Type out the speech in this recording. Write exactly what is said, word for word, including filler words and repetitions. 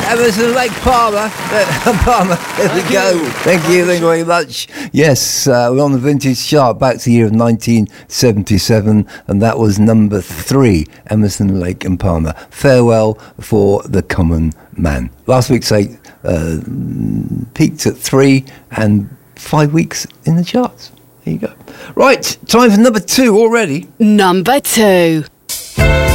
Emerson Lake Palmer. Palmer, there we go. Thank you, thank you very much. Yes, uh, we're on the vintage chart back to the year of nineteen seventy-seven, and that was number three, Emerson Lake and Palmer. Farewell for the Common Man. Last week's eight uh, peaked at three and five weeks in the charts. There you go. Right, time for number two already. Number two.